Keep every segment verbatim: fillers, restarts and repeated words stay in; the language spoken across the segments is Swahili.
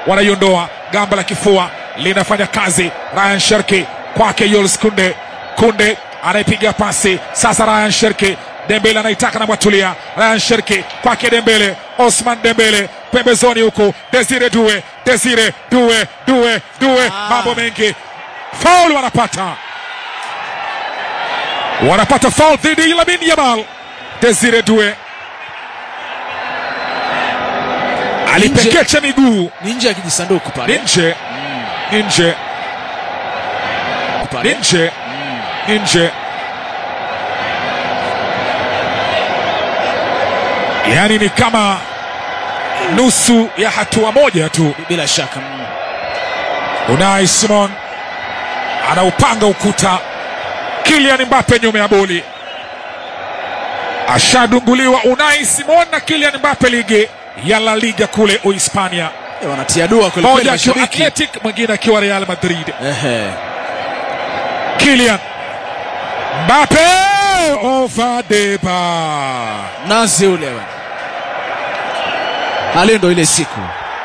wanaiondoa. Gamba la kifua linafanya kazi. Ryan Cherki kwake Jules Kunde. Kunde anaipiga pasi sasa. Ryan Cherki, Dembele anaitaka na Mwatulia. Ryan Cherki kwake Dembele. Osman Dembele pembezoni huko. Desire Due, Desire Due, Due, Due. Ah. Mambo mengi. Foul wanapata. Wanapata foul dhidi ya Lamine Yamal. Desire Due alipekecha miguu. Ninje ya kijisanduku pale. Ninje. Mm. Ninje. Pale. Ninje. Mm. Ninje. Yani ni kama nusu ya hatua moja tu. Bila shaka. Mm. Unai Simon anaupanga ukuta. Kylian Mbappe nyuma ya boli. Ashadunguliwa Unai Simon na Kylian Mbappe ligi ya La Liga kule Uhispania. E, wanatia dua kule kule mashabiki. Athletic, mwingine akiwa Real Madrid. Ehe. Kylian Mbappe over Deba. Nazi ule wewe. Ale ndo ile siku.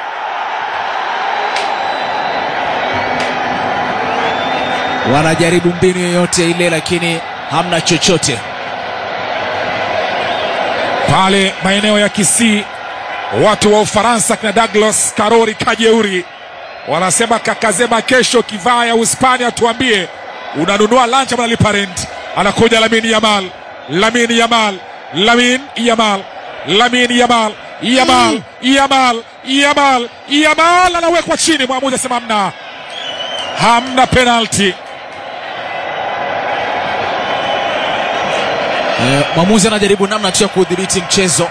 Wanajaribu mbinu yoyote ile lakini hamna chochote. Pale maeneo ya Kisii, watu wa Ufaransa kina Douglas Karori Kajeuri wanasema Kakazema kesho kivaa ya Uhispania tuambie unanunua lunch ama unalipa rent. Anakuja Lamine Yamal. Lamine Yamal. Lamine Yamal. Lamine Yamal. Yamal. Mm. Yamal. Yamal. Yamal anawekwa chini. Mwamuzi asema hamna. Hamna penalty. Eh, mwamuzi anajaribu namna tu ya kudhibiti mchezo.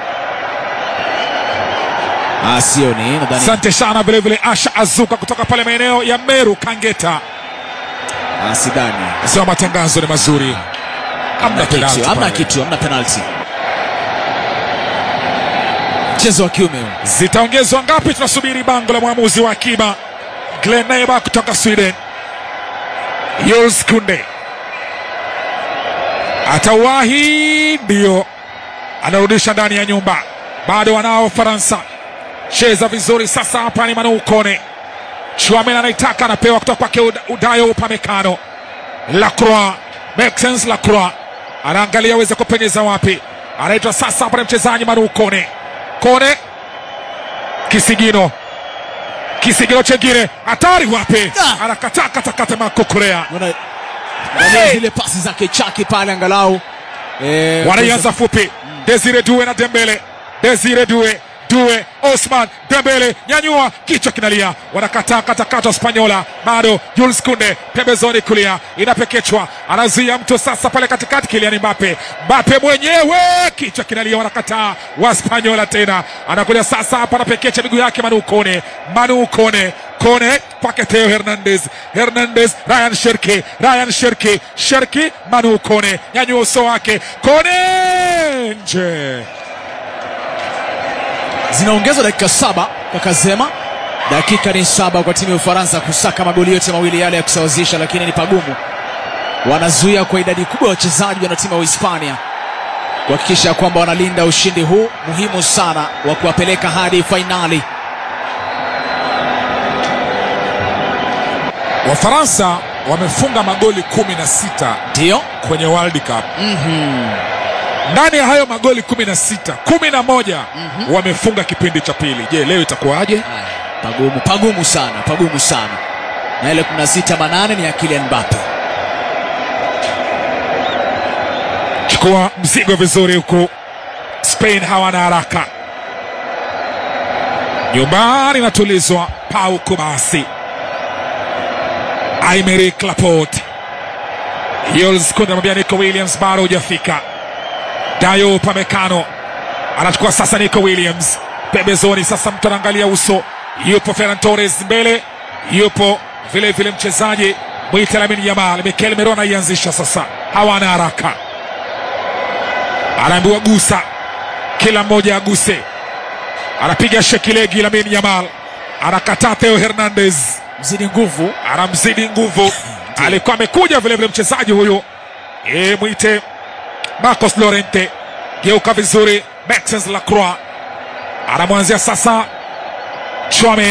Ah, sio ni nadhani. Asante sana vile vile Asha Azuka kutoka pale maeneo ya Meru Kangeta. Ah, sidani. Sio, matangazo ni mazuri. Hamna penalty. Hamna kitu, hamna penalty. Mchezo wa kiume huu. Zitaongezwa ngapi? Tunasubiri bango la mwamuzi wa akiba. Glenn Neighbor kutoka Sweden. Jules Kunde atawahi, ndio anarudisha ndani ya nyumba. Bado wanao Faransa. Cheza vizuri sasa. Hapa ni Manu Kone. Chouameni anaitaka, anapewa kutoka kwake Udayo Upamecano. Lacroix, Maxence Lacroix anaangalia aweze kupenyeza wapi. Anaitwa sasa hapa ni mchezaji Manu Kone. Kone Kisigino. Kisigino chengine hatari wapi? Ah. Anakataa katakata makokorea. Wana hey. Zile pasi zake Chaki pale angalau. Eh, wanaianza fupi. Mm. Desire Due na Dembele. Desire Due. Due, Osman Dembele nyanyua, kichwa kinalia. Wanakataa katakata Spanyola. Bado Jules Kunde pembezoni kulia, inapekechwa, anazuia mtu sasa pale katikati. Kylian Mbappe. Mbappe mwenyewe kichwa kinalia, wanakataa wa Spanyola tena. Anakuja sasa hapa, anapekecha miguu yake Manu Kone. Manu Kone. Kone kwake Theo Hernandez. Hernandez, Ryan Cherki. Ryan Cherki. Cherki, Manu Kone nyanyua uso wake. Kone nje. Zinaongezwa dakika saba Kakazema. Dakika ni saba kwa timu ya Ufaransa kusaka magoli yote mawili yale ya kusawazisha, lakini ni pagumu. Wanazuia kwa idadi kubwa ya wachezaji wa timu ya Uhispania kuhakikisha kwamba wanalinda ushindi huu muhimu sana wa kuwapeleka hadi finali. Wafaransa wamefunga magoli kumi na sita ndio kwenye World Cup. Mhm. Ndani ya hayo magoli kumi na sita, kumi na moja mm-hmm. wamefunga kipindi cha pili. Je, leo itakuwaje? Pagumu, pagumu sana, pagumu sana. Na ile kumi na sita manane ni ya Kylian Mbappe. Chukua mzigo vizuri huko. Spain hawana haraka. Nyumbani natulizwa. Pau Kubasi. Aymeric Laporte. Jules Kunde anamwambia Nico Williams bado hujafika. Dayo Upamecano anachukua sasa. Nico Williams pembezoni sasa, mtu anaangalia uso. Yupo Ferran Torres mbele, yupo vile vile mchezaji mwite Lamine Yamal. Mikel Merona anaianzisha sasa, hawana haraka. Anaambiwa gusa, kila mmoja aguse. Anapiga shekilegi Lamine Yamal, anakataa. Theo Hernandez mzidi nguvu, anamzidi nguvu. Alikuwa amekuja vile vile mchezaji huyo e mwite Marcos Llorente. Geuka vizuri Maxence Lacroix anamwanzia sasa Chouameni.